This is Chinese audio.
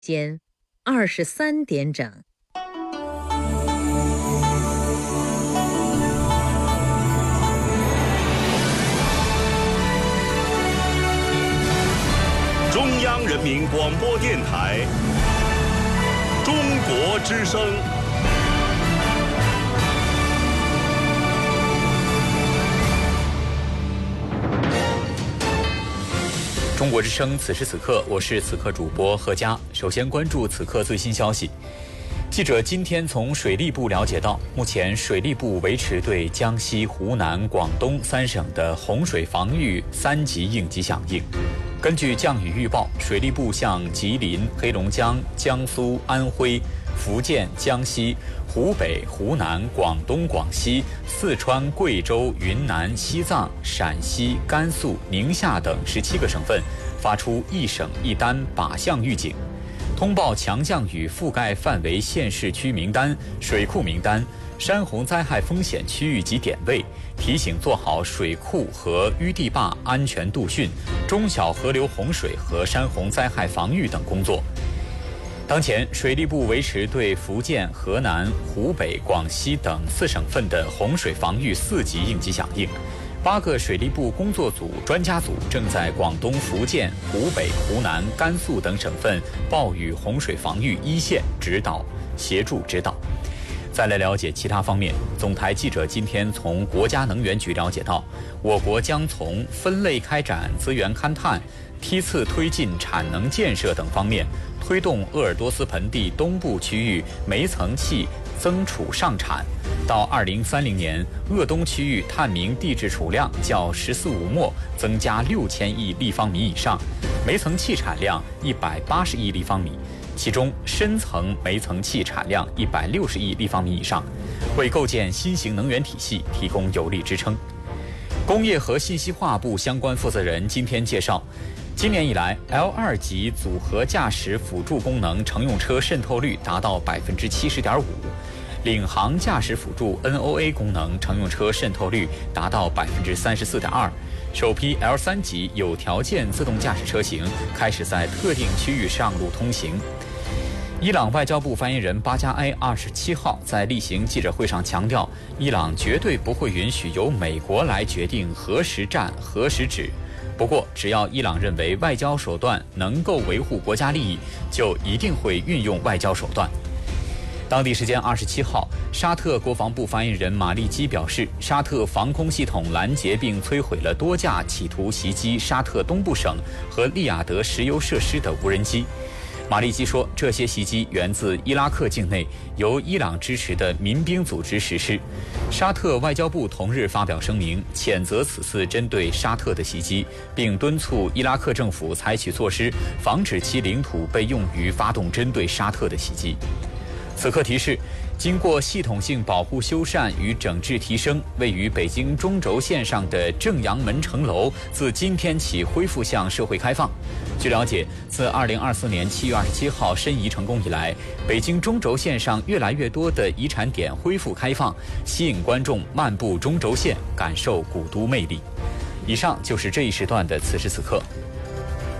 间23点整。 中央人民广播电台中国之声。 中国之声，此时此刻，我是此刻主播贺佳。首先关注此刻最新消息。记者今天从水利部了解到，目前水利部维持对江西、湖南、广东3省的洪水防御3级应急响应。根据降雨预报，水利部向吉林、黑龙江、江苏、安徽、福建、江西、湖北、湖南、广东、广西、四川、贵州、云南、西藏、陕西、甘肃、宁夏等17个省份发出一省一单靶向预警，通报强降雨覆盖范围县市区名单、水库名单、山洪灾害风险区域及点位，提醒做好水库和淤地坝安全度汛、中小河流洪水和山洪灾害防御等工作。当前，水利部维持对福建、河南、湖北、广西等4省份的洪水防御4级应急响应。8个水利部工作组、专家组正在广东、福建、湖北、湖南、甘肃等省份暴雨洪水防御一线协助指导。再来了解其他方面，总台记者今天从国家能源局了解到，我国将从分类开展资源勘探、梯次推进产能建设等方面，推动鄂尔多斯盆地东部区域煤层气增储上产。到2030年，鄂东区域探明地质储量较“14五”末增加6000亿立方米以上，煤层气产量180亿立方米，其中深层煤层气产量160亿立方米以上，为构建新型能源体系提供有力支撑。工业和信息化部相关负责人今天介绍，今年以来 L2 级组合驾驶辅助功能乘用车渗透率达到70.5%，领航驾驶辅助 NOA 功能乘用车渗透率达到34.2%，首批 L3 级有条件自动驾驶车型开始在特定区域上路通行。伊朗外交部发言人巴加埃27号在例行记者会上强调，伊朗绝对不会允许由美国来决定何时战何时止。不过，只要伊朗认为外交手段能够维护国家利益，就一定会运用外交手段。当地时间27号，沙特国防部发言人马利基表示，沙特防空系统拦截并摧毁了多架企图袭击沙特东部省和利雅得石油设施的无人机。马利基说，这些袭击源自伊拉克境内由伊朗支持的民兵组织实施。沙特外交部同日发表声明，谴责此次针对沙特的袭击，并敦促伊拉克政府采取措施，防止其领土被用于发动针对沙特的袭击。此刻提示，经过系统性保护修缮与整治提升，位于北京中轴线上的正阳门城楼自今天起恢复向社会开放。据了解，自2024年7月27号申遗成功以来，北京中轴线上越来越多的遗产点恢复开放，吸引观众漫步中轴线，感受古都魅力。以上就是这一时段的此时此刻，